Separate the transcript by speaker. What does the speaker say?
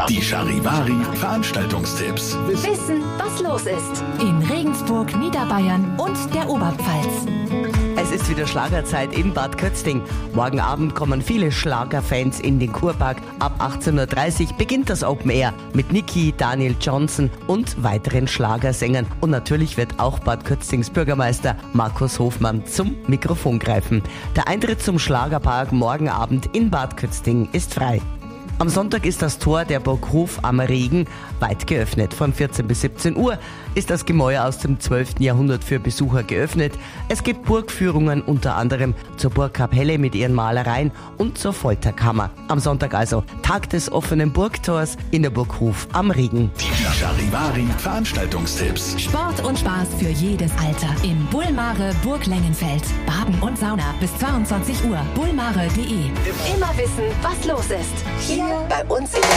Speaker 1: Die Charivari Veranstaltungstipps.
Speaker 2: Wissen, was los ist.
Speaker 3: In Regensburg, Niederbayern und der Oberpfalz.
Speaker 4: Es ist wieder Schlagerzeit in Bad Kötzting. Morgen Abend kommen viele Schlagerfans in den Kurpark. Ab 18.30 Uhr beginnt das Open Air mit Niki, Daniel Johnson und weiteren Schlagersängern. Und natürlich wird auch Bad Kötztings Bürgermeister Markus Hofmann zum Mikrofon greifen. Der Eintritt zum Schlagerpark morgen Abend in Bad Kötzting ist frei. Am Sonntag ist das Tor der Burg Hof am Regen weit geöffnet. Von 14 bis 17 Uhr ist das Gemäuer aus dem 12. Jahrhundert für Besucher geöffnet. Es gibt Burgführungen unter anderem zur Burgkapelle mit ihren Malereien und zur Folterkammer. Am Sonntag also Tag des offenen Burgtors in der Burg Hof am Regen.
Speaker 1: Die Charivari Veranstaltungstipps.
Speaker 3: Sport und Spaß für jedes Alter. Im Bullmare Burg Lengenfeld. Baden und Sauna bis 22 Uhr. bullmare.de.
Speaker 2: Immer wissen, was los ist. Hier bei uns in